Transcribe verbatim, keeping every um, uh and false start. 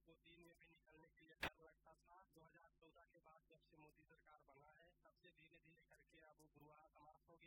को दिन में भी निकलने के लिए डर लगता था। दो हजार चौदह के बाद जब से मोदी सरकार बना है तब से धीरे धीरे करके अब बुरा समाप्त हो